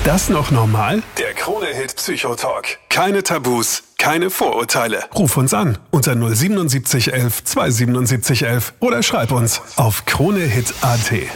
das noch normal? Der Krone-Hit Psychotalk. Keine Tabus, keine Vorurteile. Ruf uns an unter 07711 27711 oder schreib uns auf kronehit.at.